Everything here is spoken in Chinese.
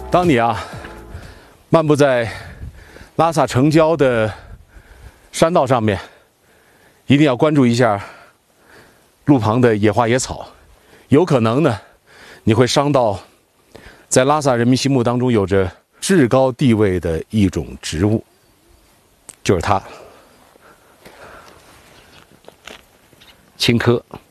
当你漫步在拉萨城郊的山道上面，一定要关注一下路旁的野花野草，有可能呢，你会伤到在拉萨人民心目当中有着至高地位的一种植物，就是它，青稞。